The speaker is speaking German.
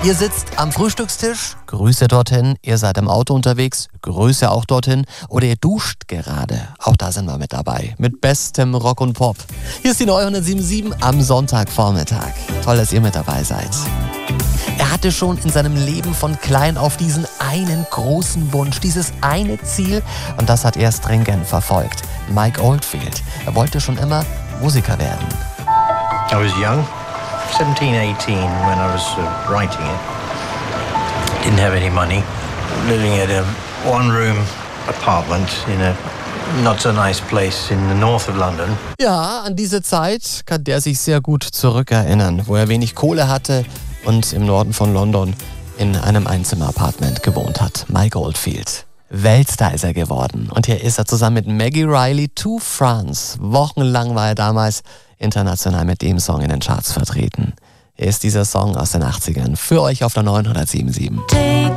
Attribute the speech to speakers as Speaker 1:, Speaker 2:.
Speaker 1: Ihr sitzt am Frühstückstisch, Grüße dorthin. Ihr seid im Auto unterwegs, Grüße auch dorthin. Oder ihr duscht gerade, auch da sind wir mit dabei. Mit bestem Rock und Pop. Hier ist die neue 107.7 am Sonntagvormittag. Toll, dass ihr mit dabei seid. Er hatte schon in seinem Leben von klein auf diesen einen großen Wunsch, dieses eine Ziel. Und das hat er stringent verfolgt. Mike Oldfield. Er wollte schon immer Musiker werden.
Speaker 2: I was young, 17, 18, when I was writing it. Didn't have any money. Living at a one-room apartment in a not so nice place in the north of London.
Speaker 1: Ja, an diese Zeit kann der sich sehr gut zurückerinnern, wo er wenig Kohle hatte und im Norden von London in einem Einzimmer-Apartment gewohnt hat. Mike Oldfield. Weltstar ist er geworden. Und hier ist er zusammen mit Maggie Reilly to France. Wochenlang war er damals international mit dem Song in den Charts vertreten. Hier ist dieser Song aus den 80ern für euch auf der 907.7.